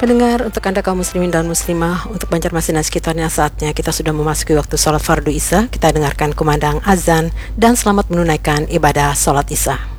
Pendengar, untuk Anda kaum muslimin dan muslimah, untuk Banjarmasin dan sekitarnya, saatnya kita sudah memasuki waktu sholat fardu Isya. Kita dengarkan kumandang azan dan selamat menunaikan ibadah sholat Isya.